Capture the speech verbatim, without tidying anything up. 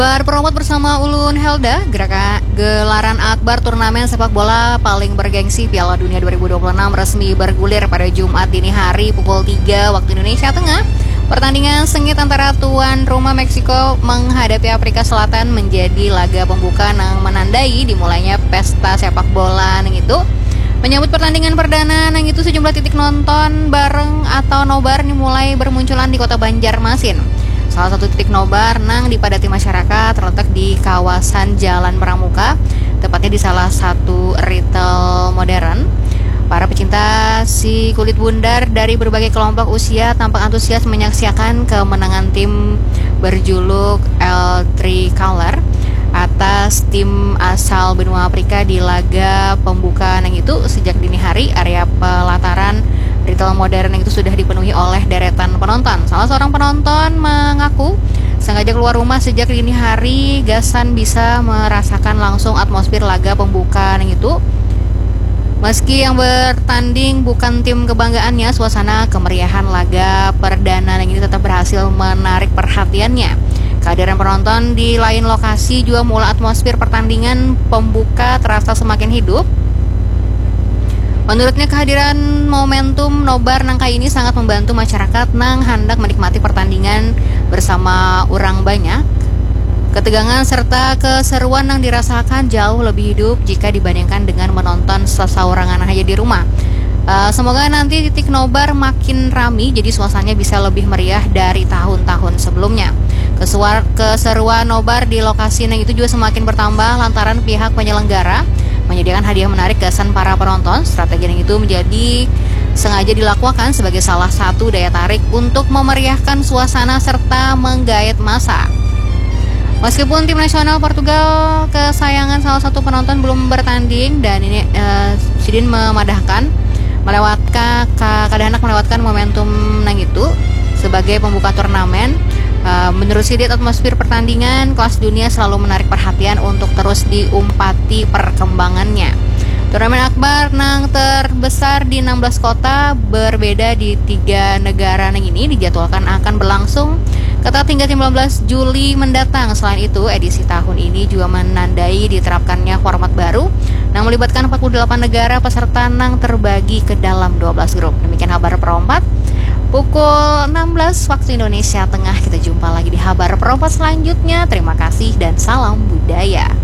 Berpromote bersama Ulun Helda, gerakan gelaran akbar turnamen sepak bola paling bergengsi Piala Dunia dua ribu dua puluh enam resmi bergulir pada Jumat dini hari pukul tiga waktu Indonesia Tengah. Pertandingan sengit antara tuan rumah Meksiko menghadapi Afrika Selatan menjadi laga pembuka yang menandai dimulainya pesta sepak bola nang itu. Menyambut pertandingan perdana nang itu sejumlah titik nonton bareng atau nobar mulai bermunculan di kota Banjarmasin. Salah satu titik nobar nang dipadati masyarakat terletak di kawasan Jalan Pramuka, tepatnya di salah satu retail modern. Para pecinta si kulit bundar dari berbagai kelompok usia tampak antusias menyaksikan kemenangan tim berjuluk El Tricolor atas tim asal benua Afrika di laga pembuka nang itu. Sejak dini hari, area pelataran retail modern itu sudah dipenuhi oleh deretan penonton. Salah seorang penonton mengaku sengaja keluar rumah sejak dini hari gasan bisa merasakan langsung atmosfer laga pembuka nang itu. Meski yang bertanding bukan tim kebanggaannya, suasana kemeriahan laga perdana nang ini tetap berhasil menarik perhatiannya. Kehadiran penonton di lain lokasi juga membuat atmosfer pertandingan pembuka terasa semakin hidup. Menurutnya kehadiran momentum nobar nang kali ini sangat membantu masyarakat nang hendak menikmati pertandingan bersama orang banyak. Ketegangan serta keseruan yang dirasakan jauh lebih hidup jika dibandingkan dengan menonton seseorangan aja di rumah. Uh, semoga nanti titik nobar makin rami, jadi suasananya bisa lebih meriah dari tahun-tahun sebelumnya. Kesuar, keseruan nobar di lokasi yang itu juga semakin bertambah lantaran pihak penyelenggara menyediakan hadiah menarik kesan para penonton. Strategi yang itu menjadi sengaja dilakukan sebagai salah satu daya tarik untuk memeriahkan suasana serta menggait massa. Meskipun tim nasional Portugal kesayangan salah satu penonton belum bertanding, dan ini uh, Sidin memadahkan melewatkan kadang-kadang melewatkan momentum nang itu sebagai pembuka turnamen. Uh, menurut Sidin, atmosfer pertandingan kelas dunia selalu menarik perhatian untuk terus diumpati perkembangannya. Turnamen akbar nang terbesar di enam belas kota berbeda di tiga negara nang ini dijadwalkan akan berlangsung ketat hingga sembilan belas Juli mendatang. Selain itu, edisi tahun ini juga menandai diterapkannya format baru yang melibatkan empat puluh delapan negara peserta nang terbagi ke dalam dua belas grup. Demikian kabar perempat pukul enam belas waktu Indonesia Tengah. Kita jumpa lagi di kabar perempat selanjutnya. Terima kasih dan salam budaya.